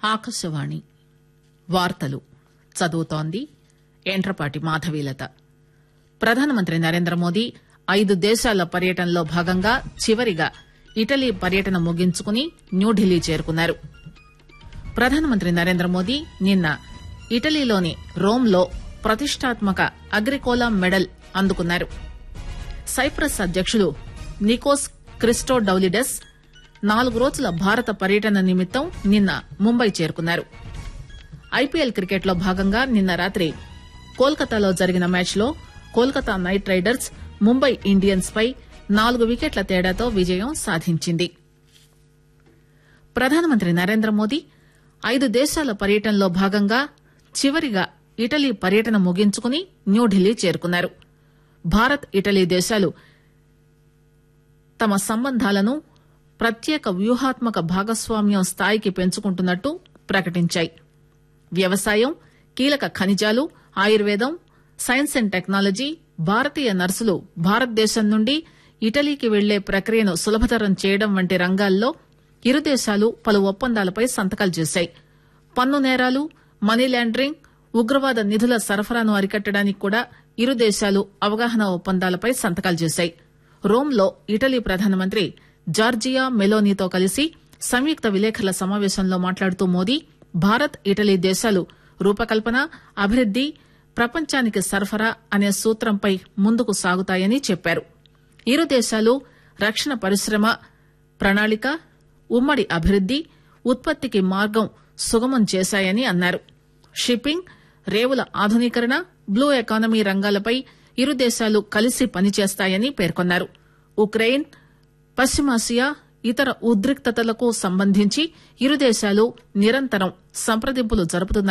ఆకాశవాణి వార్తలు చదువుతోంది ఎంట్రపాటి మాధవీలత. ప్రధానమంత్రి నరేంద్రమోదీ 5 దేశాల పర్యటనలో భాగంగా చివరిగా ఇటలీ పర్యటన ముగించుకుని న్యూఢిల్లీ చేరుకున్నారు. ప్రధానమంత్రి నరేంద్రమోదీ నిన్న ఇటలీలోని రోమ్లో ప్రతిష్టాత్మక అగ్రికోలా మెడల్ అందుకున్నారు. సైప్రస్ అధ్యకుడు నికోస్ క్రిస్టోడౌలిడెస్ 4 రోజుల భారత పర్యటన నిమిత్తం నిన్న ముంబై చేరుకున్నారు. ఐపీఎల్ క్రికెట్ లో భాగంగా నిన్న రాత్రి కోల్కతాలో జరిగిన మ్యాచ్ లో Kolkata night riders Mumbai Indians పై 4 వికెట్ల తేడాతో విజయం సాధించింది. ప్రధానమంత్రి నరేంద్రమోదీ 5 దేశాల పర్యటనలో భాగంగా చివరిగా ఇటలీ పర్యటన ముగించుకుని న్యూఢిల్లీ చేరుకున్నారు. భారత్ ఇటలీ దేశాలు తమ సంబంధాలను ప్రత్యేక వ్యూహాత్మక భాగస్వామ్యం స్థాయికి పెంచుకుంటున్నట్టు ప్రకటించాయి. వ్యవసాయం, కీలక ఖనిజాలు, ఆయుర్వేదం, సైన్స్ అండ్ టెక్నాలజీ, భారతీయ నర్సులు భారతదేశం నుండి ఇటలీకి వెళ్లే ప్రక్రియను సులభతరం చేయడం వంటి రంగాల్లో ఇరు దేశాలు పలు ఒప్పందాలపై సంతకాలు చేశాయి. పన్ను నేరాలు, మనీ లాండరింగ్, ఉగ్రవాద నిధుల సరఫరాను అరికట్టడానికి కూడా ఇరు దేశాలు అవగాహన ఒప్పందాలపై సంతకాలు చేశాయి. రోమ్లో ఇటలీ ప్రధానమంత్రి జార్జియా మెలోనీతో కలిసి సంయుక్త విలేకరుల సమావేశంలో మాట్లాడుతూ మోదీ భారత్ ఇటలీ దేశాలు రూపకల్పన, అభివృద్ది, ప్రపంచానికి సరఫరా అనే సూత్రంపై ముందుకు సాగుతాయని చెప్పారు. ఇరు దేశాలు రక్షణ పరిశ్రమ ప్రణాళిక, ఉమ్మడి అభివృద్ది, ఉత్పత్తికి మార్గం సుగమం చేశాయని అన్నారు. షిప్పింగ్, రేవుల ఆధునీకరణ, బ్లూ ఎకానమీ రంగాలపై ఇరు దేశాలు కలిసి పనిచేస్తాయని పేర్కొన్నారు. ఉక్రెయిన్, పశ్చిమాసియా, ఇతర ఉద్రిక్తతలకు సంబంధించి ఇరు దేశాలు నిరంతరం సంప్రదింపులు జరుపుతున్నాయి.